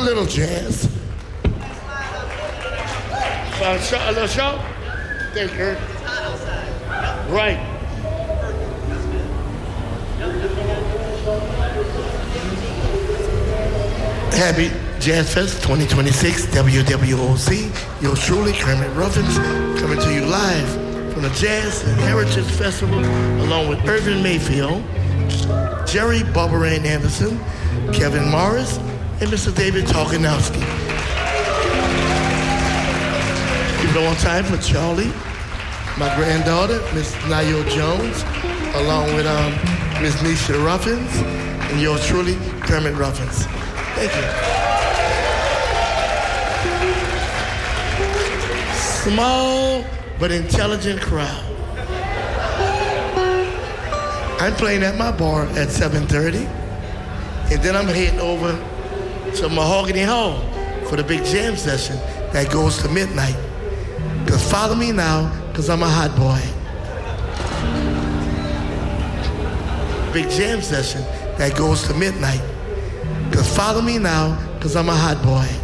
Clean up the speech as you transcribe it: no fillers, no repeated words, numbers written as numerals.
little jazz. A little show? Thank you. Right. Happy Jazz Fest 2026, WWOC. Yours truly, Kermit Ruffins, coming to you live from the Jazz and Heritage Festival, along with Irvin Mayfield, Jerry Barbarain Anderson, Kevin Morris, and Mr. David Tarkanowski. Keep it on time for Charlie, my granddaughter, Miss Nayo Jones, along with Miss Nisha Ruffins, and yours truly, Kermit Ruffins. Thank you. Small but intelligent crowd. I'm playing at my bar at 7:30, and then I'm heading over to Mahogany Hall for the big jam session that goes to midnight. Because follow me now, because I'm a hot boy. Big jam session that goes to midnight. Because follow me now, because I'm a hot boy.